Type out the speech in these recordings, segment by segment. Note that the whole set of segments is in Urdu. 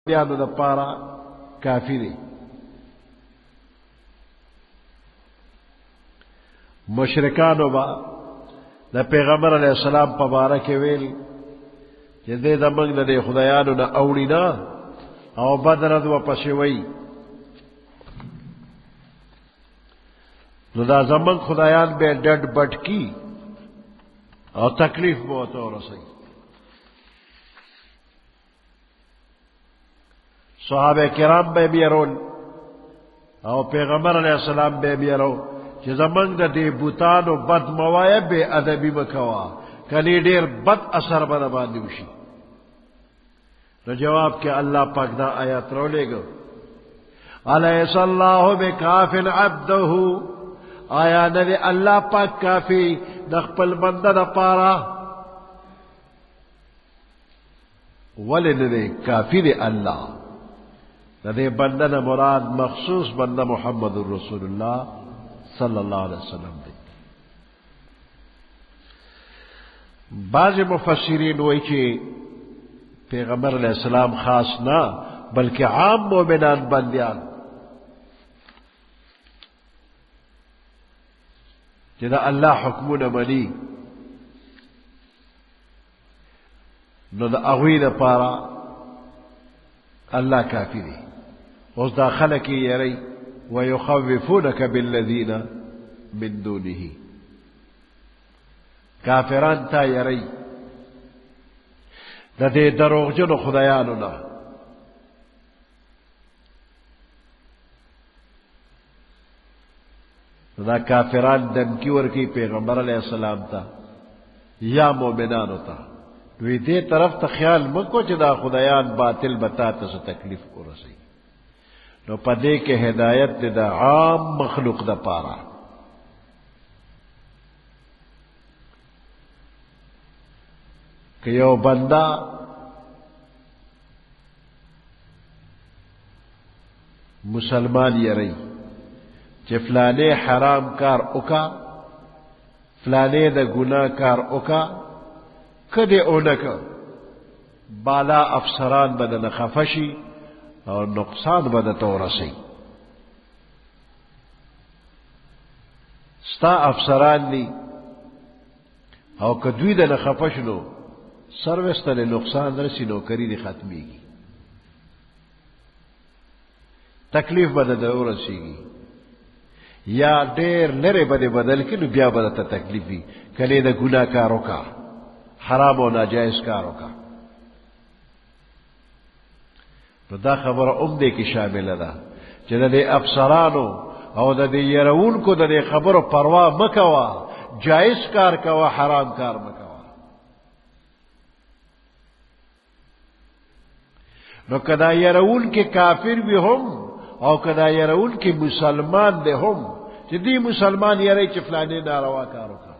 بیانو دا پارا کافی دی. مشرکانو با دا پیغمبر علیہ السلام پا بارک ویل کہ دے دا منگ دا دے خدایانو نا اوڑی نا او بدرد و پسوئی نو دا زمان خدایان بے ڈڈ بٹ کی او تکلیف بہت اور رسی. صحابہ کرام بے بیرون او پیغمبر علیہ السلام بے بیرو کہ زمان دا دے بوتانو بد موائے بے ادبی مکوا کنی دیر بد اثر بنابان دیوشی. نو جواب کہ اللہ پاک دا آیات رو لے گو علیس اللہ بکافن عبدہو آیا ندے اللہ پاک کافی نخپل بندہ دا پارا ولی ندے کافی دے اللہ ندے بندہ دا مراد مخصوص بندہ محمد الرسول اللہ صلی اللہ علیہ وسلم دے. بعض مفسرین وہی چھے پیغمبر علیہ السلام خاص نہ بلکہ عام مومنان بندیان جدا اللہ حکمون منی نو دا اغوی دا پارا اللہ کافی دی. اس دا خلقی یری وَيُخَوِّفُونَكَ بِالَّذِينَ مِن دُونِهِ کافران تا یری دا دے دروغ جنو خدایانونا دا کافران دمکی ورکی پیغمبر علیہ السلام تا یا مومنانو تا دوی دے طرف تا خیال مکو چی دا خدایان باطل بتا تا سا تکلیف کو رسی. نو پا دے کے ہدایت دے دا عام مخلوق دا پارا کہ یو بندہ مسلمان یری چی فلانے حرام کار اکا فلانے دا گناہ کار اکا کدے اونکا بالا افسران بدن خفشی اور نقصان بدن تو رسی. ستا افسران لی او کدوی دن خفشنو سروستا لی نقصان رسی نوکری دی ختمی گی تکلیف بدن دو رسی گی یا دیر لرے بدے بدل کی نو بیا بدتا تکلیفی کلی دا گناہ کارو کا حرام و ناجائز کارو کا. تو دا خبر دے کی شامل دا چی دے افسرانو او دے یرون کو دے خبر پرواہ مکوا جائز کار کوا حرام کار مکوا. نو کدا یرون کے کافر بھی ہم او کدا یرون کی مسلمان دے ہم چی دی مسلمان یرئی چی فلانے ناروا کارو کا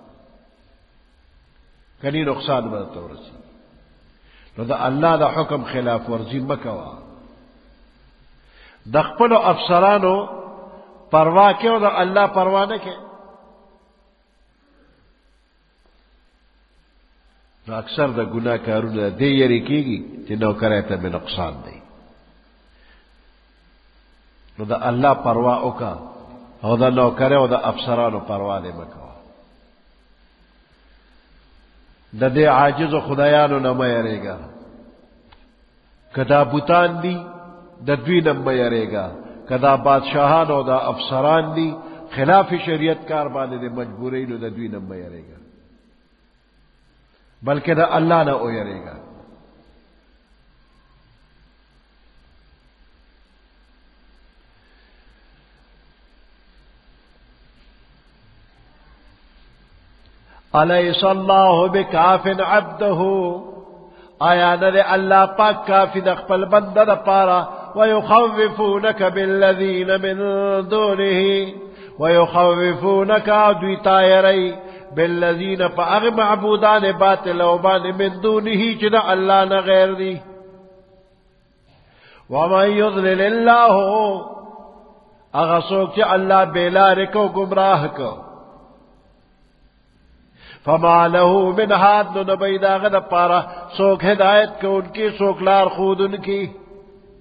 کنی نقصان بدتو رسی. نو دا اللہ دا حکم خلاف ورزی مکوا دخپل افسرانو پرواہ کیوں دا اللہ پرواہ نہ کے. نو اکثر دا گناہ کارون دا دے یری کی گی چی نو کرے تا میں نقصان دے. نو دا اللہ پرواہ اکا او دا نو کرے او دا افسرانو پرواہ دے مکوا. دا دے عاجز و خدایانو نما یرے گا کدا بوتان دی دا دوی نما یرے گا کدا بادشاہان او دا افسران دی خلاف شریعت کار بانے دے مجبورین دا دوی نما یرے گا بلکہ دا اللہ نہ او یرے گا. الیس اللہ بکافن عبدہو آیا ندے اللہ پاک کافی دخپل بندہ دا پارا ویخوفونک بالذین من دونہی ویخوفونک دوی تایری بالذین پا اغ معبودان باطل وبان من دونہی چنا اللہ نغیر دی. ومن یضلل اللہ اغسوک چا اللہ بیلارکو گمراہ کو فما له من حاد نبی داغ دا پارا سوک ہدایت کو ان کی سوک لار خود ان کی